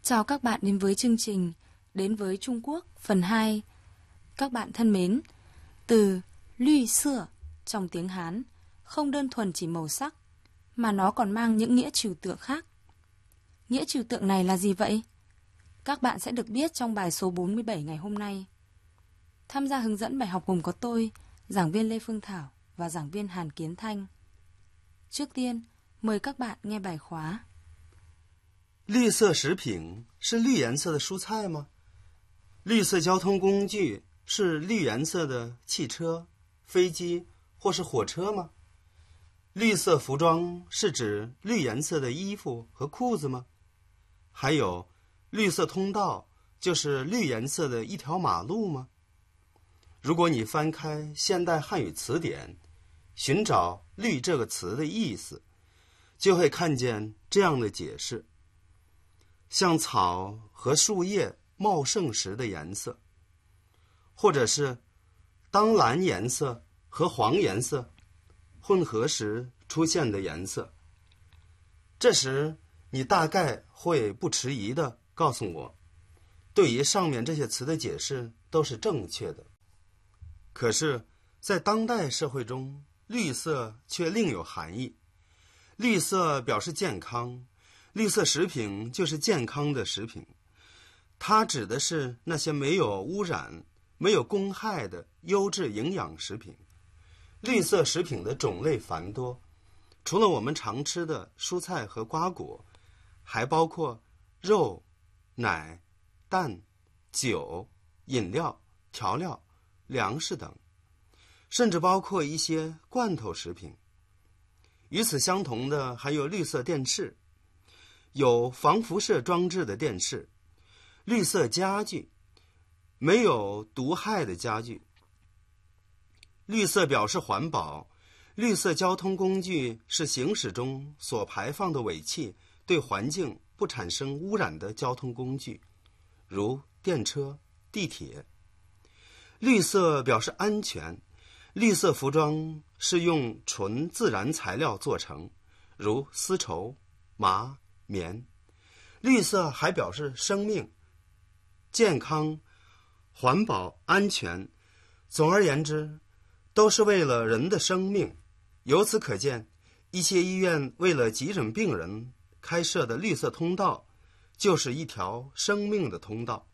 Chào các bạn đến với chương trình Đến với Trung Quốc phần 2. Các bạn thân mến, từ lùi sữa trong tiếng Hán không đơn thuần chỉ màu sắc, mà nó còn mang những nghĩa trừu tượng khác. Nghĩa trừu tượng này là gì vậy? Các bạn sẽ được biết trong bài số 47 ngày hôm nay. Tham gia hướng dẫn bài học gồm có tôi, giảng viên Lê Phương Thảo và giảng viên Hàn Kiến Thanh. Trước tiên, mời các bạn nghe bài khóa. 绿色食品是绿颜色的蔬菜吗？绿色交通工具是绿颜色的汽车、飞机或是火车吗？绿色服装是指绿颜色的衣服和裤子吗？还有，绿色通道就是绿颜色的一条马路吗？如果你翻开现代汉语词典，寻找“绿”这个词的意思，就会看见这样的解释。像草和树叶茂盛时的颜色，或者是当蓝颜色和黄颜色混合时出现的颜色。这时你大概会不迟疑地告诉我，对于上面这些词的解释都是正确的。可是在当代社会中，绿色却另有含义。绿色表示健康，绿色食品就是健康的食品，它指的是那些没有污染、没有公害的优质营养食品。绿色食品的种类繁多，除了我们常吃的蔬菜和瓜果，还包括肉、奶、蛋、酒、饮料、调料、粮食等，甚至包括一些罐头食品。与此相同的还有绿色电视，有防辐射装置的电视，绿色家具，没有毒害的家具。绿色表示环保，绿色交通工具是行驶中所排放的尾气对环境不产生污染的交通工具，如电车、地铁。绿色表示安全，绿色服装是用纯自然材料做成，如丝绸、麻、棉。绿色还表示生命、健康、环保、安全，总而言之，都是为了人的生命。由此可见，一些医院为了急诊病人开设的绿色通道，就是一条生命的通道。